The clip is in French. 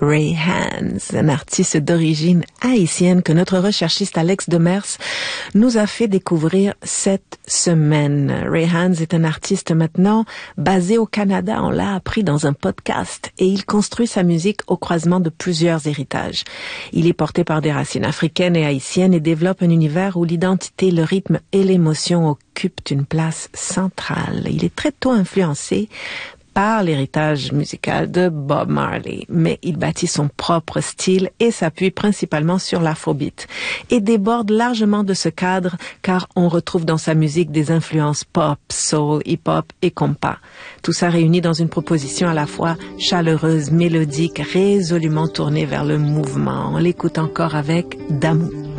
Ray Hans, un artiste d'origine haïtienne que notre recherchiste Alex Demers nous a fait découvrir cette semaine. Ray Hans est un artiste maintenant basé au Canada, on l'a appris dans un podcast, et il construit sa musique au croisement de plusieurs héritages. Il est porté par des racines africaines et haïtiennes et développe un univers où l'identité, le rythme et l'émotion occupent une place centrale. Il est très tôt influencé par l'héritage musical de Bob Marley, mais il bâtit son propre style et s'appuie principalement sur l'afrobeat et déborde largement de ce cadre car on retrouve dans sa musique des influences pop, soul, hip-hop et compas. Tout ça réuni dans une proposition à la fois chaleureuse, mélodique, résolument tournée vers le mouvement. On l'écoute encore avec Damou.